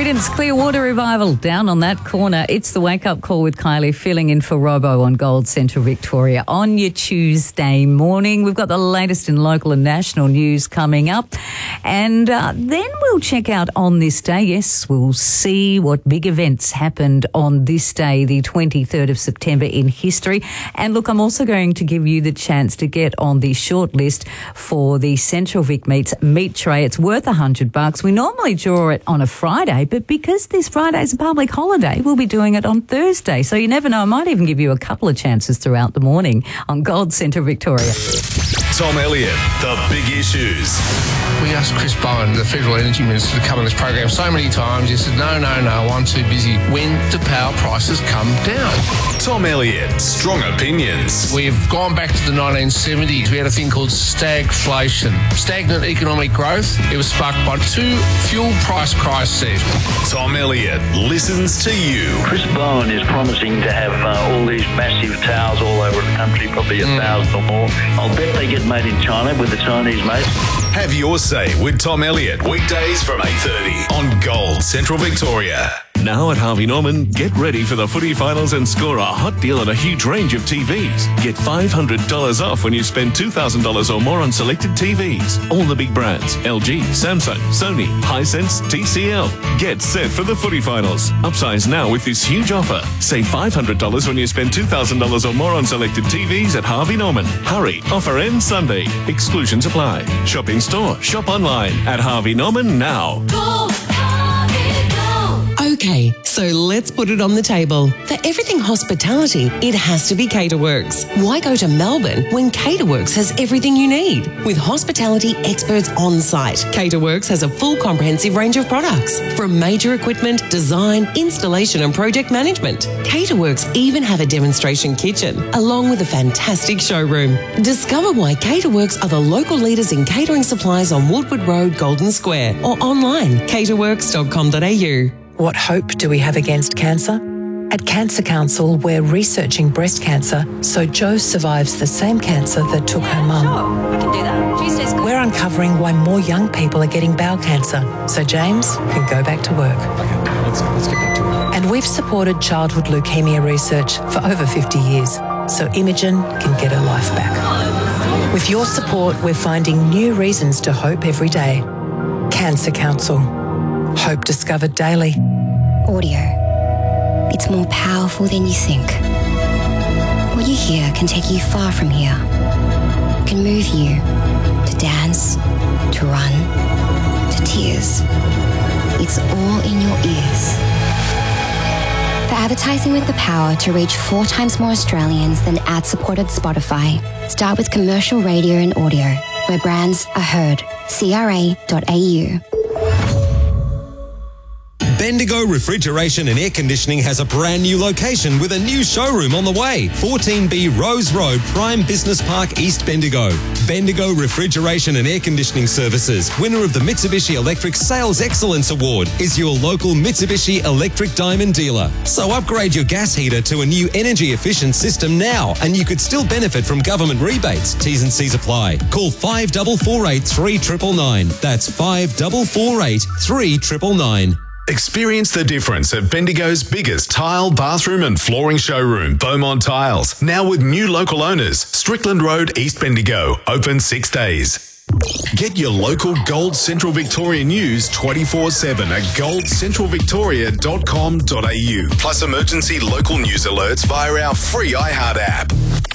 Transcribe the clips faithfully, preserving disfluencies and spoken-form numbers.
Creedence Clearwater Revival down on that corner. It's the Wake Up Call with Kylie, filling in for Robbo on Gold Central Victoria on your Tuesday morning. We've got the latest in local and national news coming up. And uh, then we'll check out on this day. Yes, we'll see what big events happened on this day, the twenty-third of September in history. And look, I'm also going to give you the chance to get on the short list for the Central Vic Meats meat tray. It's worth a hundred bucks. We normally draw it on a Friday, but because this Friday is a public holiday, we'll be doing it on Thursday. So you never know, I might even give you a couple of chances throughout the morning on Gold Central Victoria. Tom Elliott, the big issues. We asked Chris Bowen, the Federal Energy Minister, to come on this program so many times. He said, no, no, no, I'm too busy. When do power prices come down? Tom Elliott, strong opinions. We've gone back to the nineteen seventies. We had a thing called stagflation, stagnant economic growth. It was sparked by two fuel price crises. Tom Elliott listens to you. Chris Bowen is promising to have uh, all these massive towers all over the country, probably a mm. thousand or more. I'll bet they get made in China with the Chinese mates. Have your say with Tom Elliott, weekdays from eight thirty on Gold Central Victoria. Now at Harvey Norman, get ready for the footy finals and score a hot deal on a huge range of T Vs. Get five hundred dollars off when you spend two thousand dollars or more on selected T Vs. All the big brands, L G, Samsung, Sony, Hisense, T C L. Get set for the footy finals. Upsize now with this huge offer. Save five hundred dollars when you spend two thousand dollars or more on selected T Vs at Harvey Norman. Hurry, offer ends Sunday. Exclusions apply. Shop in store, shop online at Harvey Norman now. Go, Harvey, go. Okay, so let's put it on the table. For everything hospitality, it has to be Caterworks. Why go to Melbourne when Caterworks has everything you need? With hospitality experts on site, Caterworks has a full comprehensive range of products, from major equipment, design, installation and project management. Caterworks even have a demonstration kitchen, along with a fantastic showroom. Discover why Caterworks are the local leaders in catering supplies on Woodward Road, Golden Square, or online, caterworks dot com dot a u. What hope do we have against cancer? At Cancer Council, we're researching breast cancer so Jo survives the same cancer that took her mum. Sure, we can do that. Tuesday's good. We're uncovering why more young people are getting bowel cancer so James can go back to work. Okay, let's, let's get back to work. And we've supported childhood leukemia research for over fifty years so Imogen can get her life back. With your support, we're finding new reasons to hope every day. Cancer Council. Hope discovered daily. Audio. It's more powerful than you think. What you hear can take you far from here. It can move you to dance, to run, to tears. It's all in your ears. For advertising with the power to reach four times more Australians than ad-supported Spotify, start with commercial radio and audio, where brands are heard. C R A dot A U. Bendigo Refrigeration and Air Conditioning has a brand new location with a new showroom on the way. fourteen B Rose Road, Prime Business Park, East Bendigo. Bendigo Refrigeration and Air Conditioning Services, winner of the Mitsubishi Electric Sales Excellence Award, is your local Mitsubishi Electric Diamond dealer. So upgrade your gas heater to a new energy efficient system now, and you could still benefit from government rebates. T's and C's apply. Call five four four eight, three nine nine nine. That's five four four eight, three nine nine nine. Experience the difference at Bendigo's biggest tile, bathroom and flooring showroom, Beaumont Tiles. Now with new local owners, Strickland Road, East Bendigo. Open six days. Get your local Gold Central Victoria news twenty-four seven at gold central victoria dot com dot a u. Plus emergency local news alerts via our free iHeart app.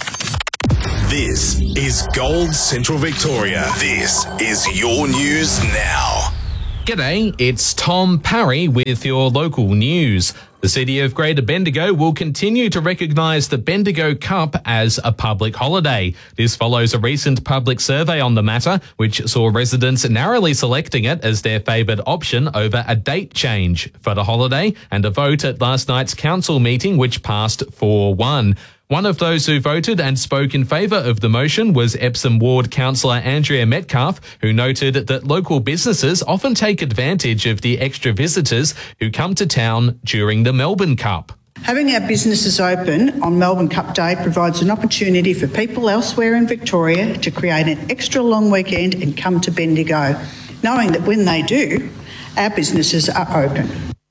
This is Gold Central Victoria. This is your news now. G'day, it's Tom Parry with your local news. The City of Greater Bendigo will continue to recognise the Bendigo Cup as a public holiday. This follows a recent public survey on the matter, which saw residents narrowly selecting it as their favoured option over a date change for the holiday, and a vote at last night's council meeting which passed four one. One of those who voted and spoke in favour of the motion was Epsom Ward councillor Andrea Metcalf, who noted that local businesses often take advantage of the extra visitors who come to town during the Melbourne Cup. Having our businesses open on Melbourne Cup Day provides an opportunity for people elsewhere in Victoria to create an extra long weekend and come to Bendigo, knowing that when they do, our businesses are open.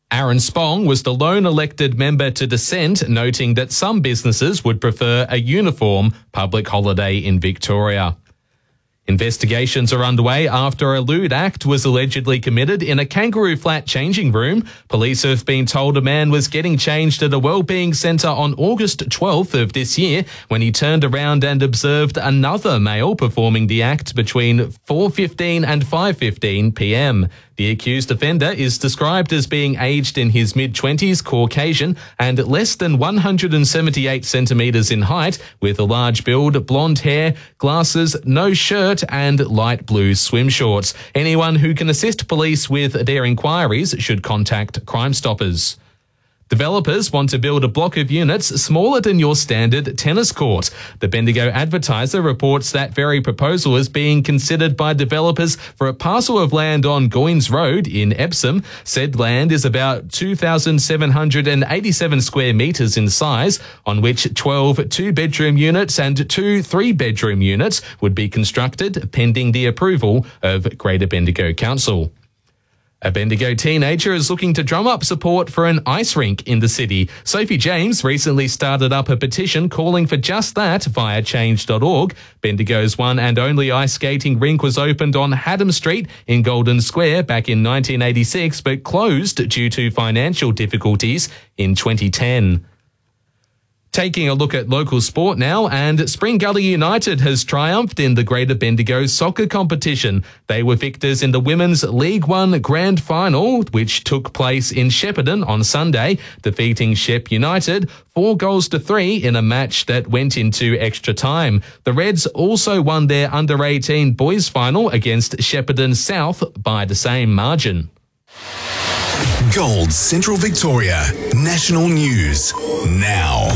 Aaron Spong was the lone elected member to dissent, noting that some businesses would prefer a uniform public holiday in Victoria. Investigations are underway after a lewd act was allegedly committed in a Kangaroo Flat changing room. Police have been told a man was getting changed at a wellbeing centre on August twelfth of this year when he turned around and observed another male performing the act between four fifteen and five fifteen p m. The accused offender is described as being aged in his mid-twenties, Caucasian, and less than one hundred seventy-eight centimetres in height, with a large build, blonde hair, glasses, no shirt, and light blue swim shorts. Anyone who can assist police with their inquiries should contact Crime Stoppers. Developers want to build a block of units smaller than your standard tennis court. The Bendigo Advertiser reports that very proposal is being considered by developers for a parcel of land on Goynes Road in Epsom. Said land is about two thousand seven hundred eighty-seven square metres in size, on which twelve two-bedroom units and two three-bedroom units would be constructed, pending the approval of Greater Bendigo Council. A Bendigo teenager is looking to drum up support for an ice rink in the city. Sophie James recently started up a petition calling for just that via change dot org. Bendigo's one and only ice skating rink was opened on Haddam Street in Golden Square back in nineteen eighty-six, but closed due to financial difficulties in twenty ten. Taking a look at local sport now, and Spring Gully United has triumphed in the Greater Bendigo soccer competition. They were victors in the Women's League One Grand Final, which took place in Shepparton on Sunday, defeating Shep United four goals to three in a match that went into extra time. The Reds also won their under eighteen boys final against Shepparton South by the same margin. Gold Central Victoria National News now.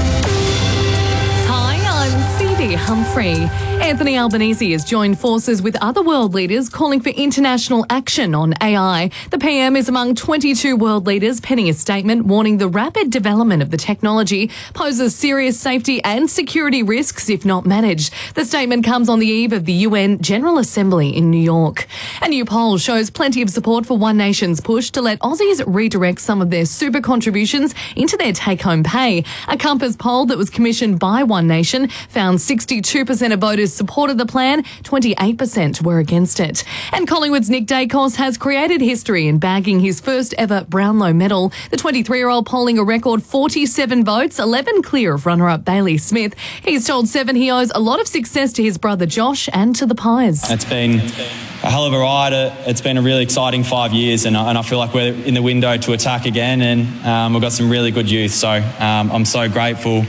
Hi, I'm Phoebe Humphrey. Anthony Albanese has joined forces with other world leaders calling for international action on A I. The P M is among twenty-two world leaders penning a statement warning the rapid development of the technology poses serious safety and security risks if not managed. The statement comes on the eve of the U N General Assembly in New York. A new poll shows plenty of support for One Nation's push to let Aussies redirect some of their super contributions into their take-home pay. A Compass poll that was commissioned by One Nation found sixty-two percent of voters supported the plan, twenty-eight percent were against it. And Collingwood's Nick Dacos has created history in bagging his first ever Brownlow medal. The twenty-three-year-old polling a record forty-seven votes, eleven clear of runner-up Bailey Smith. He's told Seven he owes a lot of success to his brother Josh and to the Pies. It's been a hell of a ride. It's been a really exciting five years and I, and I feel like we're in the window to attack again, and um, we've got some really good youth, so um, I'm so grateful.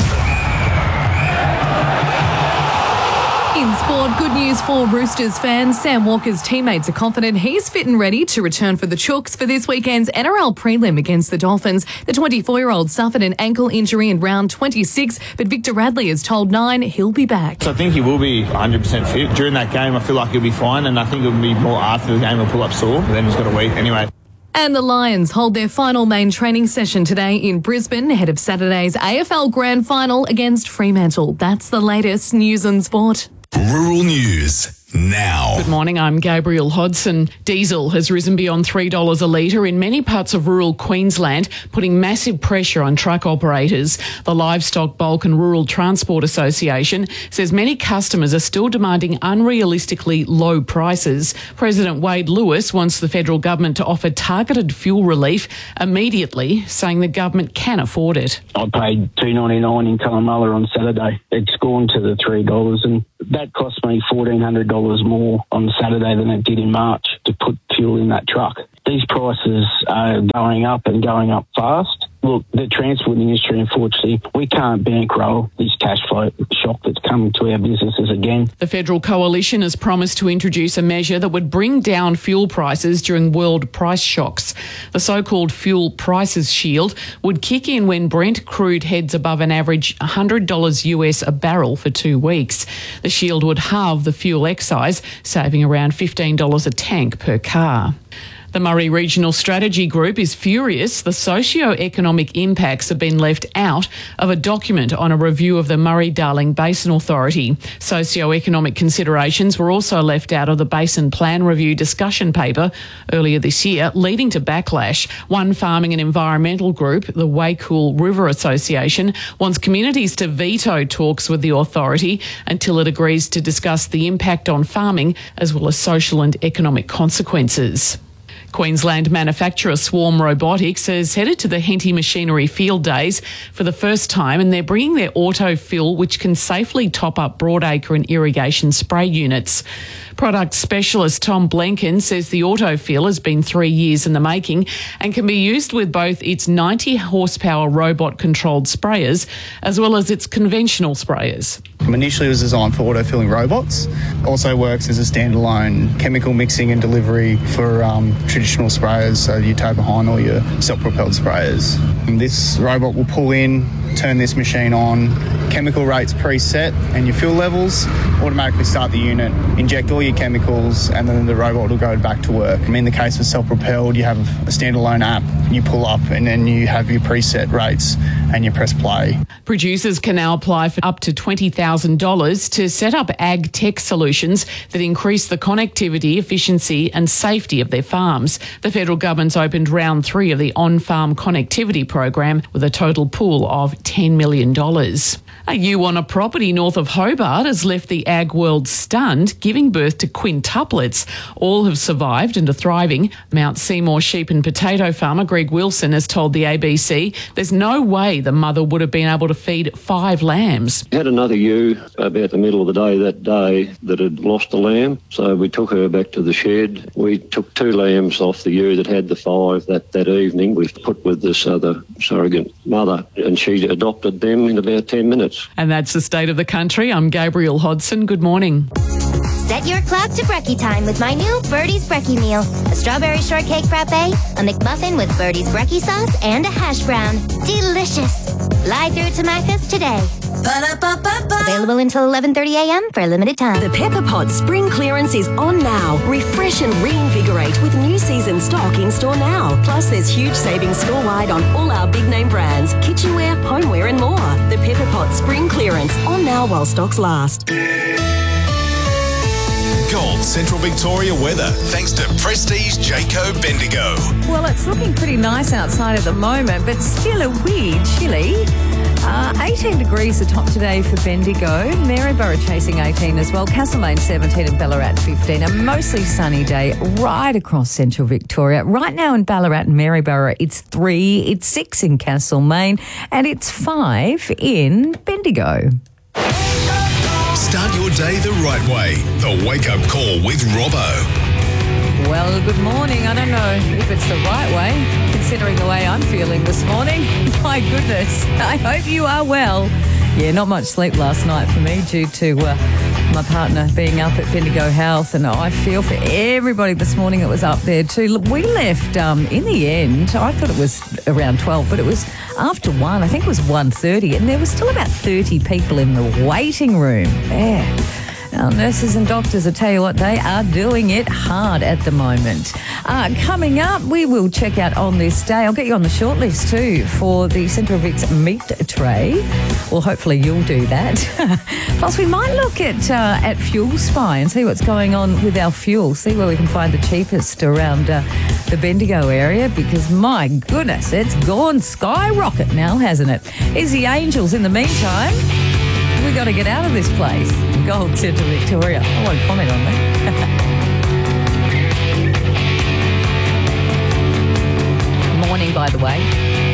In sport, good news for Roosters fans. Sam Walker's teammates are confident he's fit and ready to return for the Chooks for this weekend's N R L prelim against the Dolphins. The twenty-four-year-old suffered an ankle injury in round twenty-six, but Victor Radley has told Nine he'll be back. So I think he will be one hundred percent fit. During that game, I feel like he'll be fine, and I think it'll be more after the game he'll pull up sore, but then he's got a week anyway. And the Lions hold their final main training session today in Brisbane ahead of Saturday's A F L Grand Final against Fremantle. That's the latest news and sport. Rural News now. Good morning, I'm Gabriel Hodson. Diesel has risen beyond three dollars a litre in many parts of rural Queensland, putting massive pressure on truck operators. The Livestock, Bulk and Rural Transport Association says many customers are still demanding unrealistically low prices. President Wade Lewis wants the federal government to offer targeted fuel relief immediately, saying the government can afford it. I paid two dollars ninety-nine in Colombella on Saturday. It's gone to the three dollars, and that cost me fourteen hundred dollars more on Saturday than it did in March to put fuel in that truck. These prices are going up and going up fast. Look, the transport industry, unfortunately, we can't bankroll this cash flow shock that's coming to our businesses again. The Federal Coalition has promised to introduce a measure that would bring down fuel prices during world price shocks. The so-called Fuel Prices Shield would kick in when Brent crude heads above an average one hundred dollars U S a barrel for two weeks. The shield would halve the fuel excise, saving around fifteen dollars a tank per car. The Murray Regional Strategy Group is furious the socio-economic impacts have been left out of a document on a review of the Murray-Darling Basin Authority. Socio-economic considerations were also left out of the Basin Plan Review discussion paper earlier this year, leading to backlash. One farming and environmental group, the Waycool River Association, wants communities to veto talks with the authority until it agrees to discuss the impact on farming as well as social and economic consequences. Queensland manufacturer Swarm Robotics has headed to the Henty Machinery Field Days for the first time, and they're bringing their autofill, which can safely top up broadacre and irrigation spray units. Product specialist Tom Blenken says the autofill has been three years in the making and can be used with both its ninety horsepower robot-controlled sprayers as well as its conventional sprayers. Initially it was designed for autofilling robots. Also works as a standalone chemical mixing and delivery for um, traditional sprayers, so you tow behind all your self-propelled sprayers. And this robot will pull in, turn this machine on, chemical rates preset and your fuel levels, automatically start the unit, inject all your chemicals, and then the robot will go back to work. In the case of self-propelled, you have a standalone app, you pull up and then you have your preset rates and you press play. Producers can now apply for up to twenty thousand dollars to set up ag tech solutions that increase the connectivity, efficiency and safety of their farms. The federal government's opened round three of the on-farm connectivity program with a total pool of ten million dollars. A ewe on a property north of Hobart has left the ag world stunned, giving birth to quintuplets. All have survived and are thriving. Mount Seymour sheep and potato farmer Greg Wilson has told the A B C there's no way the mother would have been able to feed five lambs. We had another ewe about the middle of the day that day that had lost a lamb, so we took her back to the shed. We took two lambs off the ewe that had the five that, that evening. We've put with this other surrogate mother, and she adopted them in about ten minutes. And that's the state of the country. I'm Gabriel Hodson. Good morning. Set your clock to brekkie time with my new Birdie's Brekkie meal. A strawberry shortcake frappe, a McMuffin with Birdie's Brekkie sauce, and a hash brown. Delicious. Fly through to Macca's today. Ba-da-ba-ba-ba. Available until eleven thirty a m for a limited time. The Pepper Pot spring clearance is on now. Refresh and reinvigorate with new season stock in store now. Plus, there's huge savings store-wide on all our big name brands, kitchenware, homeware and more. The Pepper Pot spring clearance on now while stocks last. Gold Central Victoria weather, thanks to Prestige Jayco Bendigo. Well, it's looking pretty nice outside at the moment, but still a wee chilly. Uh, eighteen degrees the top today for Bendigo. Maryborough chasing eighteen as well. Castlemaine seventeen and Ballarat fifteen. A mostly sunny day right across Central Victoria. Right now in Ballarat and Maryborough, it's three, it's six in Castlemaine, and it's five in Bendigo. Start your day the right way. The Wake Up Call with Robbo. Well, good morning. I don't know if it's the right way, considering the way I'm feeling this morning. My goodness. I hope you are well. Yeah, not much sleep last night for me due to uh, my partner being up at Bendigo Health, and I feel for everybody this morning that was up there too. Look, we left um, in the end, I thought it was around twelve, but it was after one. I think it was one thirty, and there was still about thirty people in the waiting room. Yeah. Our nurses and doctors, I tell you what, they are doing it hard at the moment. Uh, coming up, we will check out on this day. I'll get you on the shortlist too for the Central Vic's meat tray. Well, hopefully you'll do that. Plus, we might look at uh, at Fuel Spy and see what's going on with our fuel. See where we can find the cheapest around uh, the Bendigo area, because my goodness, it's gone skyrocket now, hasn't it? Here's the Angels in the meantime. We got to get out of this place. Gold Central Victoria. I won't comment on that. Morning, by the way.